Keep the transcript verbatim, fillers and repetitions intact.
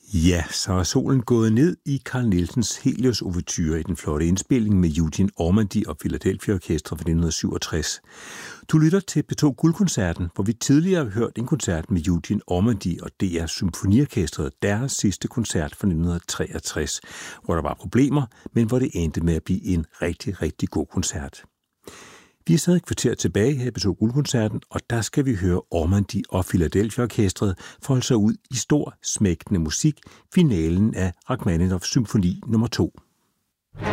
Ja, så er solen gået ned i Carl Nielsens Helios Ouverture i den flotte indspilning med Eugene Ormandy og Philadelphia Orkestra fra nitten syvogtres. Du lytter til P to Guldkoncerten, hvor vi tidligere har hørt en koncert med Eugene Ormandy og D R Symfoniorkestret, deres sidste koncert fra nitten treogtres, hvor der var problemer, men hvor det endte med at blive en rigtig, rigtig god koncert. Vi er stadig et kvarter tilbage her i P to Guldkoncerten, og der skal vi høre Ormandy og Philadelphia Orkestret folde sig ud i stor, smægtende musik, finalen af Rachmaninoff Symfoni nummer to.